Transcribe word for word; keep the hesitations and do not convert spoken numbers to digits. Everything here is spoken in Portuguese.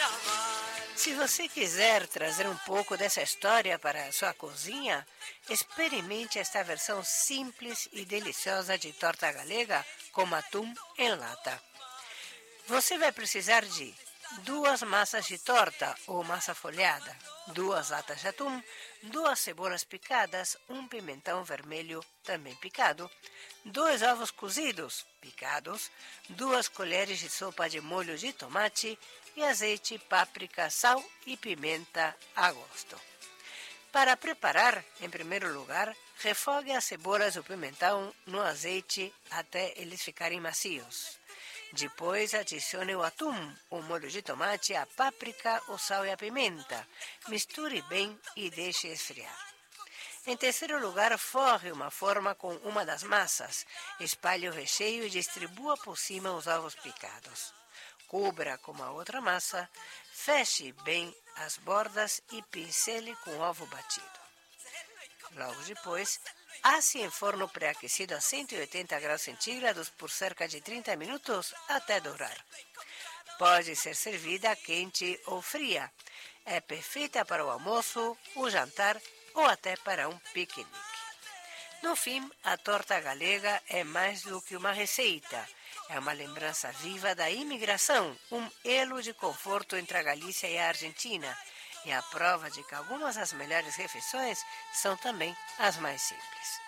Se você quiser trazer um pouco dessa história para a sua cozinha, experimente esta versão simples e deliciosa de torta galega com atum em lata. Você vai precisar de duas massas de torta ou massa folhada, duas latas de atum, duas cebolas picadas, um pimentão vermelho também picado, dois ovos cozidos picados, duas colheres de sopa de molho de tomate e azeite, páprica, sal e pimenta a gosto. Para preparar, em primeiro lugar, refogue as cebolas e o pimentão no azeite até eles ficarem macios. Depois, adicione o atum, o molho de tomate, a páprica, o sal e a pimenta. Misture bem e deixe esfriar. Em terceiro lugar, forre uma forma com uma das massas. Espalhe o recheio e distribua por cima os ovos picados. Cubra com a outra massa, feche bem as bordas e pincele com ovo batido. Logo depois, asse em forno pré-aquecido a cento e oitenta graus centígrados por cerca de trinta minutos até dourar. Pode ser servida quente ou fria. É perfeita para o almoço, o jantar ou até para um piquenique. No fim, a torta galega é mais do que uma receita. É uma lembrança viva da imigração, um elo de conforto entre a Galícia e a Argentina, e a prova de que algumas das melhores refeições são também as mais simples.